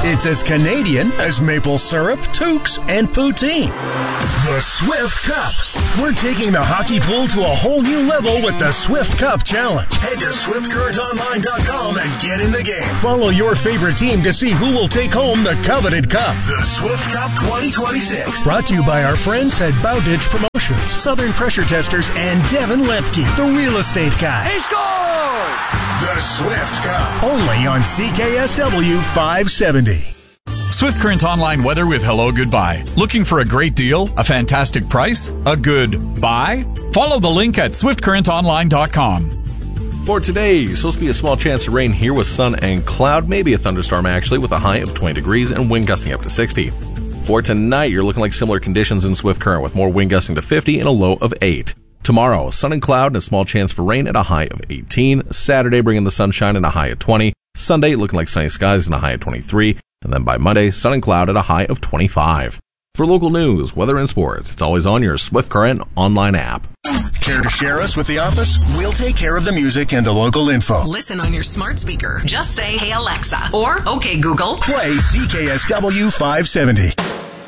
It's as Canadian as maple syrup, toques, and poutine. The Swift Cup. We're taking the hockey pool to a whole new level with the Swift Cup Challenge. Head to SwiftCurrentOnline.com and get in the game. Follow your favorite team to see who will take home the coveted cup. The Swift Cup 2026. Brought to you by our friends at Bowditch Promotions, Southern Pressure Testers, and Devin Lepke, the real estate guy. He scores! The Swift Cup. Only on CKSW 570. Swift Current Online weather with hello goodbye. Looking for a great deal, a fantastic price, a good buy? Follow the link at swiftcurrentonline.com. For today, supposed to be a small chance of rain here with sun and cloud, maybe a thunderstorm actually, with a high of 20 degrees and wind gusting up to 60. For tonight, you're looking like similar conditions in Swift Current with more wind gusting to 50 and a low of 8. Tomorrow, sun and cloud and a small chance for rain at a high of 18. Saturday, bringing the sunshine and a high of 20. Sunday, looking like sunny skies and a high of 23. And then by Monday, sun and cloud at a high of 25. For local news, weather, and sports, it's always on your Swift Current online app. Care to share us with the office? We'll take care of the music and the local info. Listen on your smart speaker. Just say, "Hey Alexa," or "Okay Google." Play CKSW 570.